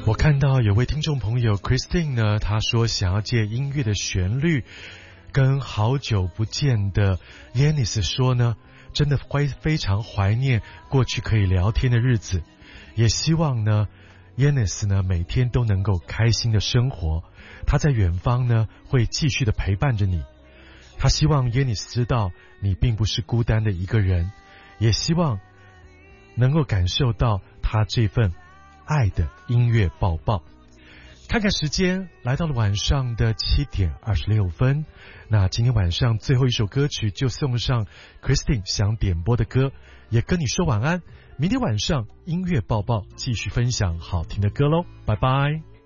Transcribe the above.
我看到有位听众朋友 Christine 呢，她说想要借音乐的旋律跟好久不见的 Yanis 说呢，真的会非常怀念过去可以聊天的日子，也希望呢 Yanis 呢每天都能够开心的生活，他在远方呢会继续的陪伴着你，他希望 Yanis 知道你并不是孤单的一个人，也希望能够感受到他这份爱的音乐抱抱。看看时间，来到了晚上的7:26，那今天晚上最后一首歌曲就送上 Christine 想点播的歌，也跟你说晚安，明天晚上音乐抱抱继续分享好听的歌咯，拜拜。